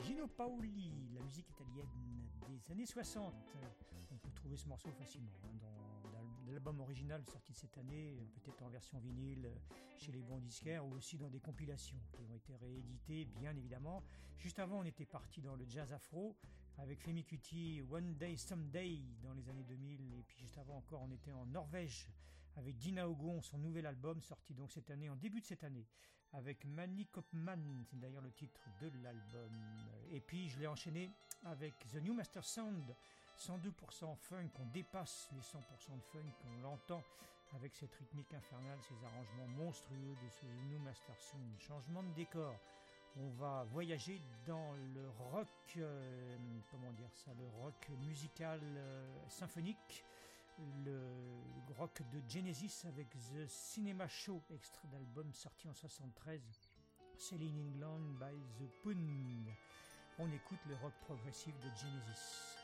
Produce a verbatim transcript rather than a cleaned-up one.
Gino Paoli, la musique italienne des années soixante. On peut trouver ce morceau facilement hein, dans, dans l'album original sorti de cette année, peut-être en version vinyle chez les bons disquaires ou aussi dans des compilations qui ont été rééditées, bien évidemment. Juste avant, on était parti dans le jazz afro avec Femi Kuti, One Day Someday dans les années deux mille, et puis juste avant encore, on était en Norvège avec Dina Ogon, son nouvel album sorti donc cette année, en début de cette année, avec Manny Kopman, c'est d'ailleurs le titre de l'album. Et puis je l'ai enchaîné avec The New Master Sound, cent deux pour cent funk, on dépasse les cent pour cent de funk, on l'entend avec cette rythmique infernale, ces arrangements monstrueux de ce New Master Sound. Changement de décor, on va voyager dans le rock, euh, comment dire ça, le rock musical euh, symphonique, le rock de Genesis avec The Cinema Show, extrait d'album sorti en soixante-treize, Selling England by The Pound. On écoute le rock progressif de Genesis.